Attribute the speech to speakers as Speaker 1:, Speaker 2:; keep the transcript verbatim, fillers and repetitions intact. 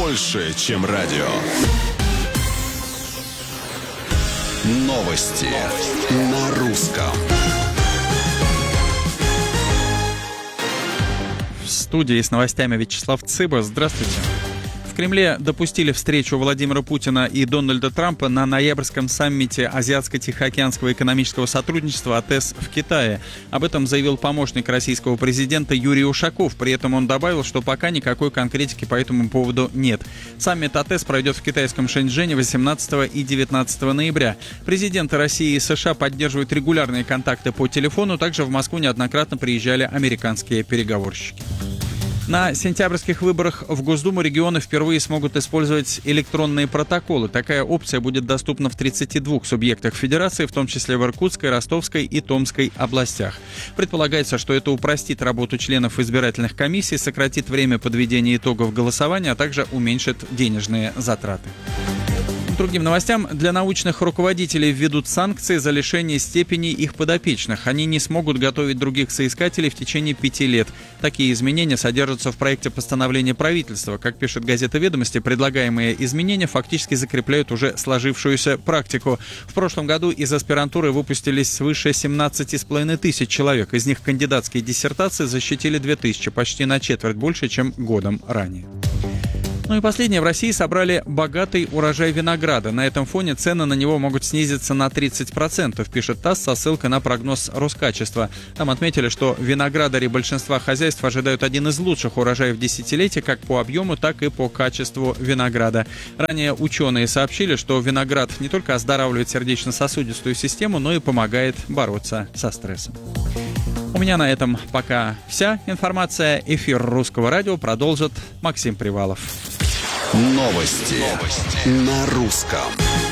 Speaker 1: больше, чем радио. Новости на русском.
Speaker 2: В студии с новостями Вячеслав Цыба. Здравствуйте. В Кремле допустили встречу Владимира Путина и Дональда Трампа на ноябрьском саммите Азиатско-Тихоокеанского экономического сотрудничества АТЭС в Китае. Об этом заявил помощник российского президента Юрий Ушаков. При этом он добавил, что пока никакой конкретики по этому поводу нет. Саммит АТЭС пройдет в китайском Шэньчжэне восемнадцатого и девятнадцатого ноября. Президенты России и США поддерживают регулярные контакты по телефону. Также в Москву неоднократно приезжали американские переговорщики. На сентябрьских выборах в Госдуму регионы впервые смогут использовать электронные протоколы. Такая опция будет доступна в тридцати двух субъектах федерации, в том числе в Иркутской, Ростовской и Томской областях. Предполагается, что это упростит работу членов избирательных комиссий, сократит время подведения итогов голосования, а также уменьшит денежные затраты. Другим новостям. Для научных руководителей введут санкции за лишение степени их подопечных. Они не смогут готовить других соискателей в течение пяти лет. Такие изменения содержатся в проекте постановления правительства. Как пишет газета «Ведомости», предлагаемые изменения фактически закрепляют уже сложившуюся практику. В прошлом году из аспирантуры выпустились свыше семнадцати с половиной тысяч человек. Из них кандидатские диссертации защитили две тысячи, почти на четверть больше, чем годом ранее. Ну и последнее. В России собрали богатый урожай винограда. На этом фоне цены на него могут снизиться на тридцать процентов, пишет ТАСС со ссылкой на прогноз Роскачества. Там отметили, что виноградари большинства хозяйств ожидают один из лучших урожаев десятилетия как по объему, так и по качеству винограда. Ранее ученые сообщили, что виноград не только оздоравливает сердечно-сосудистую систему, но и помогает бороться со стрессом. У меня на этом пока вся информация. Эфир Русского радио продолжит Максим Привалов.
Speaker 1: Новости, Новости на русском.